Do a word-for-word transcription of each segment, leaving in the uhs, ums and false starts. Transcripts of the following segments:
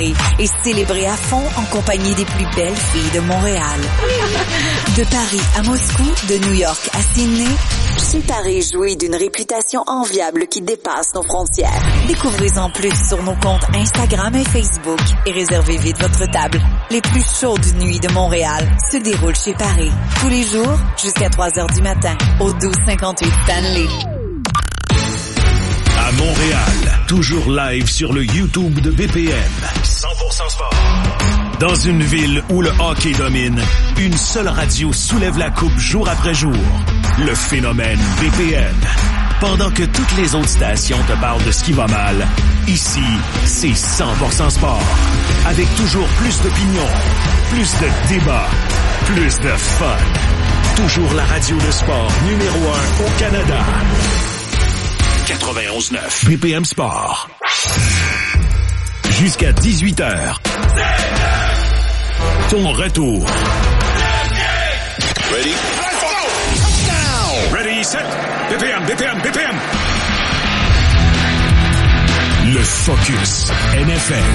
Et célébrer à fond en compagnie des plus belles filles de Montréal. De Paris à Moscou, de New York à Sydney, Chez Paris jouit d'une réputation enviable qui dépasse nos frontières. Découvrez-en plus sur nos comptes Instagram et Facebook et réservez vite votre table. Les plus chaudes nuits de Montréal se déroulent chez Paris. Tous les jours, jusqu'à trois heures du matin, au douze cinquante-huit Stanley. À Montréal, toujours live sur le YouTube de B P M. cent pour cent sport. Dans une ville où le hockey domine, une seule radio soulève la coupe jour après jour. Le phénomène B P M. Pendant que toutes les autres stations te parlent de ce qui va mal, ici, c'est cent pour cent sport. Avec toujours plus d'opinions, plus de débats, plus de fun. Toujours la radio de sport numéro un au Canada. quatre-vingt-onze neuf B P M Sport. Jusqu'à dix-huit heures. Ton retour. Ready? Ready, set. B P M, B P M, B P M. Le Focus N F L.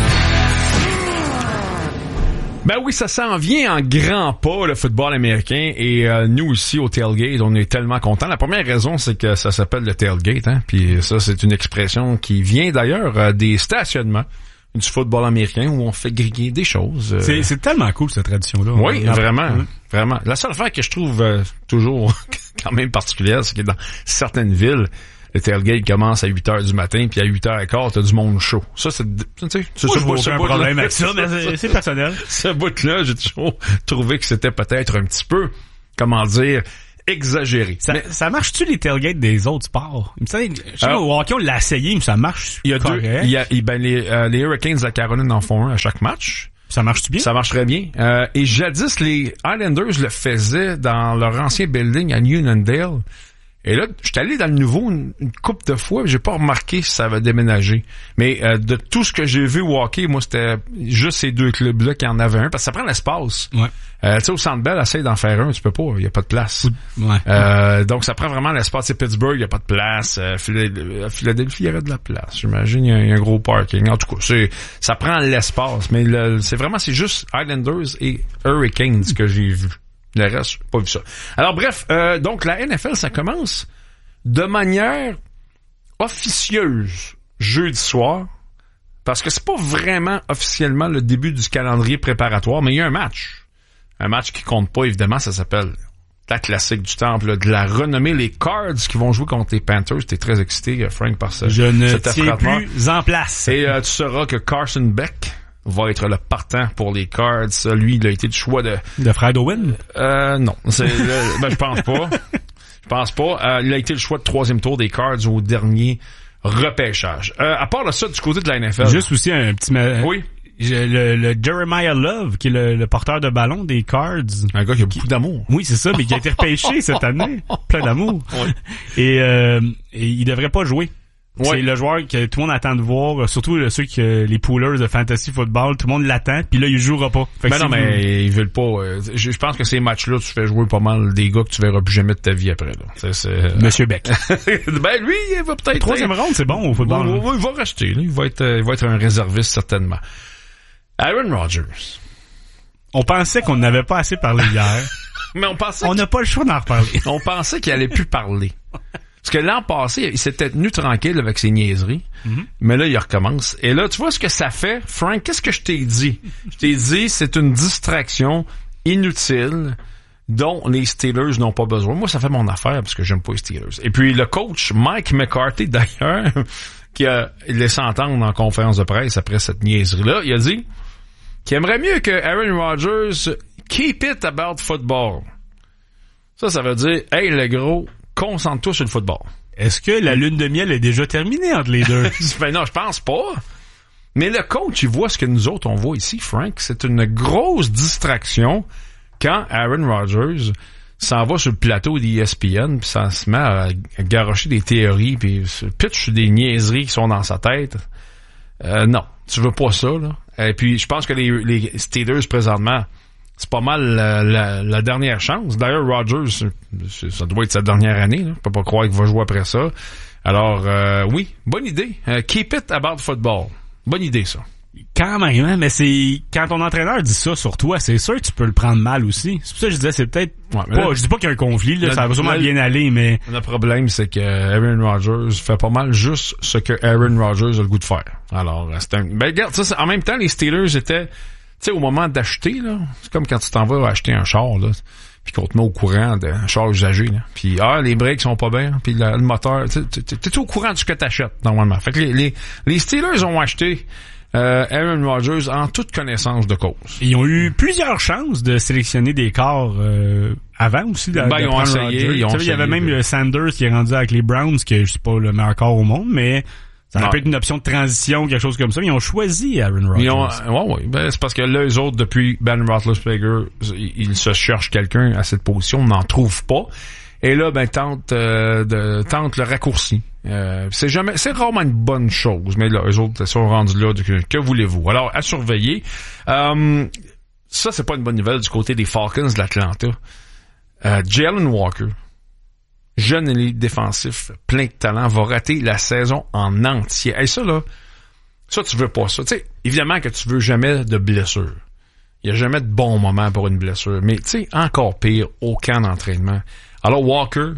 Ben oui, ça s'en vient en grand pas, le football américain, et euh, nous aussi au tailgate, on est tellement contents. La première raison, c'est que ça s'appelle le tailgate, hein, puis ça, c'est une expression qui vient d'ailleurs euh, des stationnements du football américain où on fait griller des choses. Euh... C'est, c'est tellement cool, cette tradition-là. Oui, on vraiment, oui. vraiment. La seule affaire que je trouve euh, toujours quand même particulière, c'est que dans certaines villes, le tailgate commence à huit heures du matin, puis à huit heures quinze, t'as du monde chaud. Ça, c'est, tu sais, c'est Moi, ça, je vois ce aucun bout-là. problème avec ça, mais c'est, c'est personnel. Ce bout-là, j'ai toujours trouvé que c'était peut-être un petit peu, comment dire, exagéré. Ça, mais, ça marche-tu les tailgates des autres sports? Il me semble, je sais pas, au hockey, on l'a essayé, mais ça marche. Il y a correct. deux, il y a, ben, les, euh, les Hurricanes de la Caroline en font un à chaque match. Ça marche-tu bien? Ça marcherait bien. Euh, et jadis, les Islanders le faisaient dans leur ancien building à Uniondale. Et là, je suis allé dans le nouveau une, une couple de fois, j'ai pas remarqué si ça avait déménagé. Mais euh, de tout ce que j'ai vu au hockey, moi, c'était juste ces deux clubs-là qui en avaient un, parce que ça prend l'espace. Ouais. Euh, tu sais, au Centre Bell, essaye d'en faire un, tu peux pas, il y a pas de place. Ouais. Euh, donc, ça prend vraiment l'espace. C'est Pittsburgh, il y a pas de place. Euh, Philadelphie, il y aurait de la place. J'imagine, il y, a, il y a un gros parking. En tout cas, c'est, ça prend l'espace. Mais le, c'est vraiment, c'est juste Islanders et Hurricanes que j'ai vu. Le reste, j'ai pas vu ça. Alors bref, euh, donc la N F L, ça commence de manière officieuse jeudi soir, parce que c'est pas vraiment officiellement le début du calendrier préparatoire, mais il y a un match. Un match qui compte pas, évidemment, ça s'appelle la classique du temple, là, de la renommée, les Cards qui vont jouer contre les Panthers. T'es très excité, Frank, par ça. Je ne tiens plus en place. Et euh, tu sauras que Carson Beck va être le partant pour les Cards. Lui, il a été le choix de... De Fred Owen? Euh, non. C'est, le, ben, je pense pas. Je pense pas. Euh, il a été le choix de troisième tour des Cards au dernier repêchage. Euh, à part de ça, du côté de la N F L... Juste aussi un petit... Oui. Le, le Jeremiah Love, qui est le, le porteur de ballon des Cards. Un gars qui a beaucoup d'amour. Oui, c'est ça, mais qui a été repêché cette année. Plein d'amour. Oui. Et, euh, et il devrait pas jouer. Ouais. C'est le joueur que tout le monde attend de voir, surtout là, ceux qui les poolers de fantasy football, tout le monde l'attend, puis là il jouera pas. Fait ben non, mais vous... ils veulent pas. Euh, je, je pense que ces matchs-là, tu fais jouer pas mal des gars que tu verras plus jamais de ta vie après. Là. C'est, c'est, euh... Monsieur Beck. Ben lui, il va peut-être. Troisième ronde, c'est bon au football. Oui, oui, il va rester. Là. Il va être, euh, il va être un réserviste certainement. Aaron Rodgers. On pensait qu'on n'avait pas assez parlé hier. Mais on pensait. On n'a pas le choix d'en reparler. On pensait qu'il allait plus parler. Parce que l'an passé, il s'était tenu tranquille avec ses niaiseries. Mm-hmm. Mais là, il recommence. Et là, tu vois ce que ça fait? Frank, qu'est-ce que je t'ai dit? Je t'ai dit, c'est une distraction inutile dont les Steelers n'ont pas besoin. Moi, ça fait mon affaire parce que j'aime pas les Steelers. Et puis, le coach Mike McCarthy, d'ailleurs, qui a laissé entendre en conférence de presse après cette niaiserie-là, il a dit qu'il aimerait mieux que Aaron Rodgers keep it about football. Ça, ça veut dire, hey, le gros, concentre-toi sur le football. Est-ce que la lune de miel est déjà terminée entre les deux? Ben non, je pense pas. Mais le coach, il voit ce que nous autres, on voit ici, Frank. C'est une grosse distraction quand Aaron Rodgers s'en va sur le plateau d'E S P N puis ça se met à garrocher des théories puis pitch des niaiseries qui sont dans sa tête. Euh, non, tu veux pas ça, là. Et puis, je pense que les, les Steelers, présentement, c'est pas mal la, la, la dernière chance. D'ailleurs, Rodgers, ça doit être sa dernière année. Là. Je peux pas croire qu'il va jouer après ça. Alors, euh, oui, bonne idée. Uh, keep it about football. Bonne idée, ça. Quand même, hein, mais c'est quand ton entraîneur dit ça sur toi, c'est sûr que tu peux le prendre mal aussi. C'est pour ça que je disais, c'est peut-être ouais, pas, là, je dis pas qu'il y a un conflit, là, là, ça va sûrement là, bien aller, mais... Le problème, c'est que Aaron Rodgers fait pas mal juste ce que Aaron Rodgers a le goût de faire. Alors, c'est un, ben, regarde, ça, c'est, en même temps, les Steelers étaient, tu sais, au moment d'acheter, là, c'est comme quand tu t'en vas acheter un char, là, puis qu'on te met au courant d'un char usagé, là. Puis, ah, les breaks sont pas bien, puis le, le moteur, tu sais, t'es au courant de ce que t'achètes, normalement. Fait que les, les, les Steelers ont acheté Euh, Aaron Rodgers en toute connaissance de cause. Ils ont eu plusieurs chances de sélectionner des corps euh, avant aussi. De, ben, de ils ont essayé. Ils ont il y avait même de... Sanders qui est rendu avec les Browns, qui est pas le meilleur corps au monde, mais ça aurait pu être une option de transition, quelque chose comme ça. Ils ont choisi Aaron Rodgers. Ils ont, ouais, ouais. Ben, c'est parce que là, eux autres, depuis Ben Roethlisberger, ils, ils se cherchent quelqu'un à cette position, n'en trouvent pas. Et là, ben, tente, euh, de, tente le raccourci. Euh, c'est jamais, c'est rarement une bonne chose, mais là, eux autres sont rendus là, que, que voulez-vous? Alors, à surveiller. Euh, ça, c'est pas une bonne nouvelle du côté des Falcons de l'Atlanta. Euh, Jalen Walker, jeune élite défensif, plein de talent, va rater la saison en entier. Et ça, là, ça, tu veux pas ça. Tu sais, évidemment que tu veux jamais de blessure. Il y a jamais de bon moment pour une blessure. Mais, tu sais, encore pire, aucun entraînement. Alors, Walker,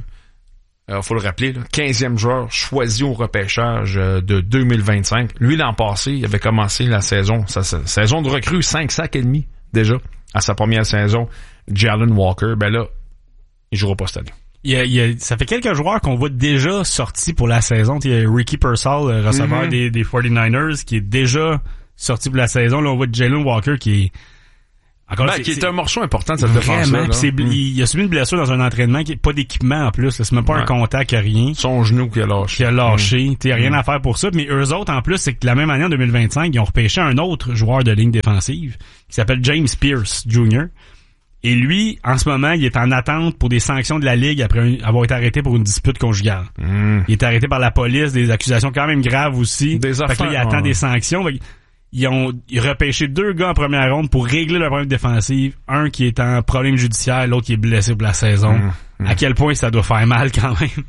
il euh, faut le rappeler, là, quinzième joueur choisi au repêchage euh, de deux mille vingt-cinq. Lui, l'an passé, il avait commencé la saison, sa, sa saison de recrue, cinq sacs et demi, déjà, à sa première saison. Jalen Walker, ben là, il jouera pas cette année. Il y a, il y a, ça fait quelques joueurs qu'on voit déjà sortis pour la saison. Il y a Ricky Pearsall, le receveur mm-hmm. des, des forty-niners, qui est déjà sorti pour la saison. Là, on voit Jalen Walker qui est... Encore ben, là, qui est, est un morceau important de cette défense-là. Mmh. Il a subi une blessure dans un entraînement qui est pas d'équipement en plus. Là. C'est même pas ouais. un contact, rien. Son genou qui a lâché. Qui a lâché. Mmh. T'sais, rien mmh. à faire pour ça. Mais eux autres, en plus, c'est que la même année, en deux mille vingt-cinq, ils ont repêché un autre joueur de ligne défensive qui s'appelle James Pierce junior Et lui, en ce moment, il est en attente pour des sanctions de la Ligue après un, avoir été arrêté pour une dispute conjugale. Mmh. Il est arrêté par la police, des accusations quand même graves aussi. Des affaires. Fait que là, il attend ouais. des sanctions. Ils ont repêché deux gars en première ronde pour régler leur problème défensif. Un qui est en problème judiciaire, l'autre qui est blessé pour la saison. Mmh, mmh. À quel point ça doit faire mal quand même.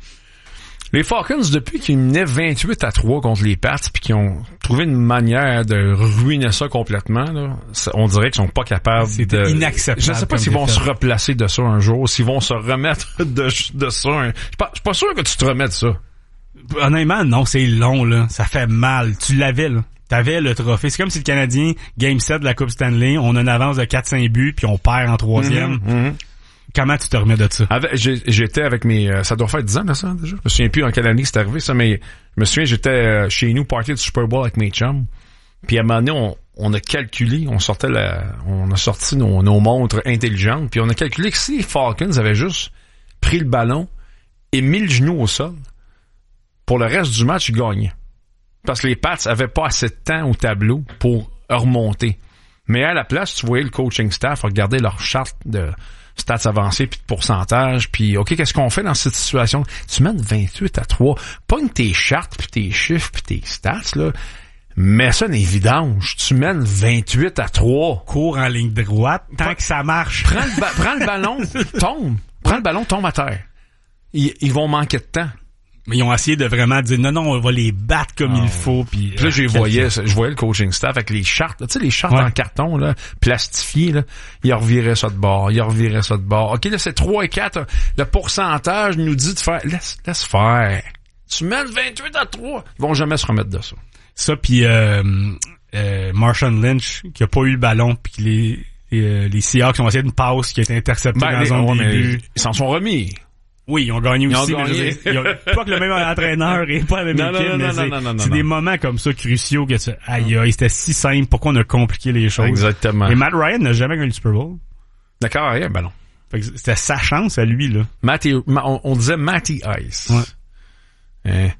Les Falcons, depuis qu'ils menaient vingt-huit à trois contre les Pats, puis qu'ils ont trouvé une manière de ruiner ça complètement, là, on dirait qu'ils sont pas capables c'est de... C'est inacceptable. Je ne sais pas s'ils vont se replacer de ça un jour, s'ils vont se remettre de, de ça. Un... Je suis pas, pas sûr que tu te remets de ça. Honnêtement, non, c'est long, là. Ça fait mal. Tu l'avais, là. T'avais le trophée. C'est comme si le Canadien, Game sept de la Coupe Stanley, on a une avance de quatre cinq buts, puis on perd en troisième. Mm-hmm, mm-hmm. Comment tu te remets de ça? Avec, j'ai, j'étais avec mes... Euh, ça doit faire dix ans de ça, déjà. Je me souviens plus en quelle année c'est arrivé, ça, mais je me souviens, j'étais euh, chez nous, party du Super Bowl avec mes chums. Puis à un moment donné, on, on a calculé, on sortait la... On a sorti nos, nos montres intelligentes, puis on a calculé que si les Falcons avaient juste pris le ballon et mis le genou au sol, pour le reste du match, ils gagnaient. Parce que les Pats avaient pas assez de temps au tableau pour remonter. Mais à la place, tu voyais le coaching staff regarder leur charte de stats avancées puis de pourcentage, puis OK, qu'est-ce qu'on fait dans cette situation? Tu mènes vingt-huit à trois. Pogne tes chartes puis tes chiffres puis tes stats, là. Mets ça dans les vidanges. Tu mènes vingt-huit à trois. Cours en ligne droite tant prends, que ça marche. Prends le, ba- prends le ballon, tombe. Prends le ballon, tombe à terre. Ils, ils vont manquer de temps. Mais ils ont essayé de vraiment dire non, non, on va les battre comme oh. il faut. Puis là, je voyais, je voyais le coaching staff avec les chartes. Tu sais, les chartes ouais. en carton, là, plastifiées, là. Ils reviraient ça de bord, ils reviraient ça de bord. OK, là, c'est trois et quatre. Le pourcentage nous dit de faire... Laisse, laisse faire. Tu mènes vingt-huit à trois. Ils vont jamais se remettre de ça. Ça, puis euh, euh, Marshawn Lynch, qui a pas eu le ballon, puis les, les, les Seahawks ont essayé une passe qui a été interceptée ben, dans les, un début. Ils s'en sont remis. Oui, ils ont gagné ils aussi. Ont gagné. Mais ils ont, pas que le même entraîneur et pas la même non, équipe, non, non, mais non, c'est, non, non, non, c'est non. des moments comme ça cruciaux que tu... Aïe, aïe, c'était si simple. Pourquoi on a compliqué les choses? Exactement. Et Matt Ryan n'a jamais gagné le Super Bowl. D'accord, rien, ben non. Fait que c'était sa chance à lui, là. Matty, on, on disait Matty Ice. Ouais. Hein.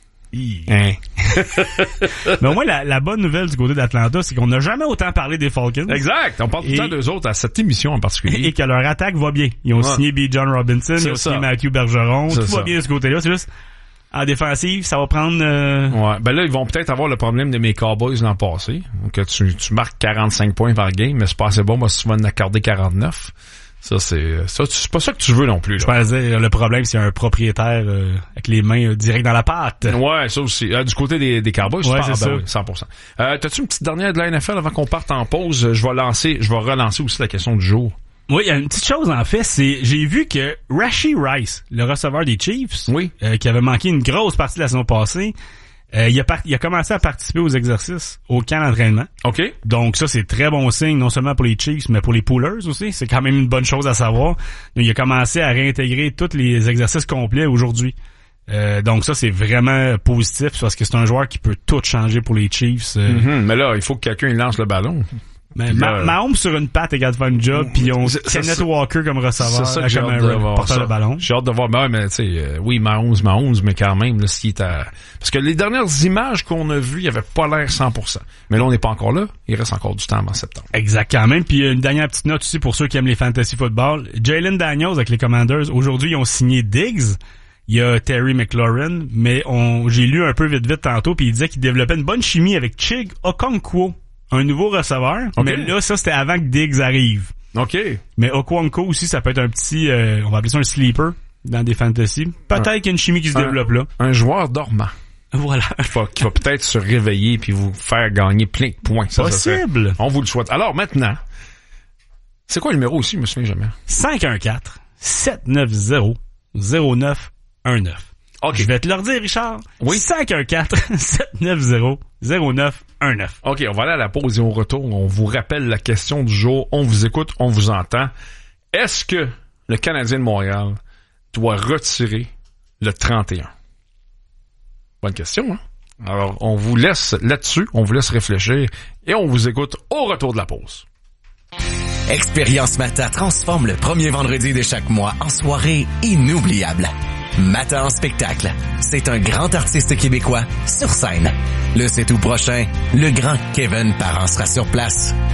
Hein. Mais au moins, la, la bonne nouvelle du côté d'Atlanta, c'est qu'on n'a jamais autant parlé des Falcons. Exact. On parle tout le temps d'eux autres à cette émission en particulier. Et que leur attaque va bien. Ils ont ouais. signé B. John Robinson, c'est ils ont ça. signé Matthew Bergeron. C'est tout ça. va bien de ce côté-là. C'est juste, en défensive, ça va prendre... Euh... Ouais. Ben là, ils vont peut-être avoir le problème de mes Cowboys l'an passé. Que tu, tu marques quarante-cinq points par game, mais c'est pas assez bon parce que tu vas en accorder quarante-neuf. Ça, c'est ça, c'est pas ça que tu veux non plus. Je pensais, le problème, c'est un propriétaire euh, avec les mains euh, direct dans la pâte. Ouais, ça aussi. Euh, du côté des, des Cowboys, ouais, je parle, c'est ben ça. oui, cent pour cent. Euh, t'as-tu une petite dernière de la N F L avant qu'on parte en pause? Je vais lancer, je vais relancer aussi la question du jour. Oui, il y a une petite chose, en fait, c'est, j'ai vu que Rashee Rice, le receveur des Chiefs, oui. euh, qui avait manqué une grosse partie de la saison passée, euh, il, a par- il a commencé à participer aux exercices au camp d'entraînement. OK. Donc ça, c'est très bon signe, non seulement pour les Chiefs, mais pour les Poolers aussi. C'est quand même une bonne chose à savoir. Donc, il a commencé à réintégrer tous les exercices complets aujourd'hui. Euh, donc ça, c'est vraiment positif parce que c'est un joueur qui peut tout changer pour les Chiefs. Euh, Mm-hmm. Mais là, il faut que quelqu'un lance le ballon. Mais Ma- là, Mahomes sur une patte égale de faire une job, puis on C'est- c'est- Kenneth c'est- Walker comme receveur, C'est ça que j'ai comme hâte un de voir. porteur ça. de ballon. J'ai hâte de voir. Ben, mais tu sais, euh, oui, Mahomes, Mahomes, mais quand même, là, s'il est à... Parce que les dernières images qu'on a vues, il avait pas l'air cent pour cent. Mais là, on n'est pas encore là. Il reste encore du temps avant septembre. Exact, quand même. Puis une dernière petite note aussi pour ceux qui aiment les fantasy football. Jalen Daniels avec les Commanders, aujourd'hui, ils ont signé Diggs. Il y a Terry McLaurin, mais on, j'ai lu un peu vite vite tantôt, puis il disait qu'il développait une bonne chimie avec Chig Okonkwo, un nouveau receveur. Okay. Mais là, ça, c'était avant que Diggs arrive. OK. Mais Okonkwo aussi, ça peut être un petit, euh, on va appeler ça un sleeper dans des fantasy. Peut-être qu'il y a une chimie qui se un, développe là. Un joueur dormant. Voilà. Qui va, qui va peut-être se réveiller puis vous faire gagner plein de points. Ça, Possible. Ça serait, on vous le souhaite. Alors maintenant, c'est quoi le numéro aussi, je me souviens jamais? cinq un quatre sept neuf zéro zéro neuf un neuf. OK. Je vais te le redire, Richard. Oui. cinq un quatre sept neuf zéro zéro neuf un neuf. OK, on va aller à la pause et on retourne. On vous rappelle la question du jour. On vous écoute, on vous entend. Est-ce que le Canadien de Montréal doit retirer le trente et un? Bonne question, hein? Alors, on vous laisse là-dessus, on vous laisse réfléchir et on vous écoute au retour de la pause. Expérience Mata transforme le premier vendredi de chaque mois en soirée inoubliable. Mata en spectacle. C'est un grand artiste québécois sur scène. Le sept août prochain, le grand Kevin Parent sera sur place.